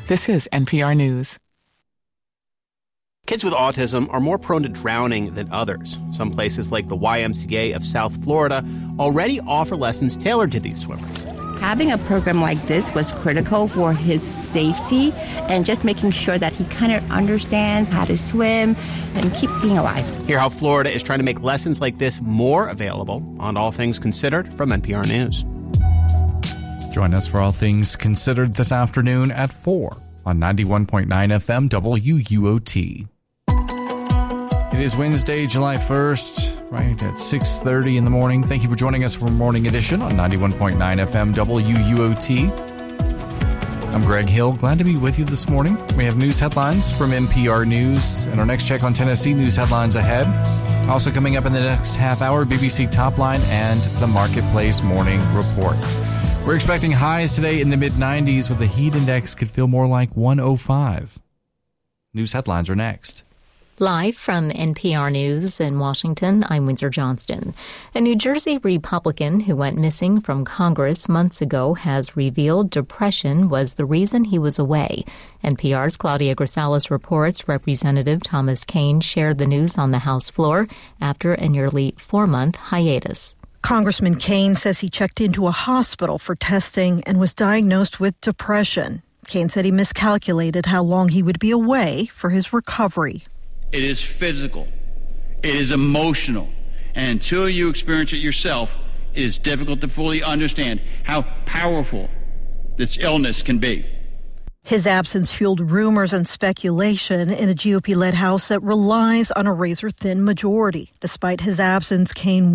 This is NPR News. Kids with autism are more prone to drowning than others. Some places like the YMCA of South Florida already offer lessons tailored to these swimmers. Having a program like this was critical for his safety and just making sure that he kind of understands how to swim and keep being alive. Hear how Florida is trying to make lessons like this more available on All Things Considered from NPR News. Join us for All Things Considered this afternoon at 4 on 91.9 FM WUOT. It is Wednesday, July 1st, right at 6:30 in the morning. Thank you for joining us for Morning Edition on 91.9 FM WUOT. I'm Greg Hill. Glad to be with you this morning. We have news headlines from NPR News and our next check on Tennessee news headlines ahead. Also coming up in the next half hour, BBC Top Line and the Marketplace Morning Report. We're expecting highs today in the mid-90s with the heat index could feel more like 105. News headlines are next. Live from NPR News in Washington, I'm Windsor Johnston. A New Jersey Republican who went missing from Congress months ago has revealed depression was the reason he was away. NPR's Claudia Grisales reports Representative Thomas Kean shared the news on the House floor after a nearly 4-month hiatus. Congressman Kean says he checked into a hospital for testing and was diagnosed with depression. Kean said he miscalculated how long he would be away for his recovery. It is physical. It is emotional. And until you experience it yourself, it is difficult to fully understand how powerful this illness can be. His absence fueled rumors and speculation in a GOP-led House that relies on a razor-thin majority. Despite his absence, Kean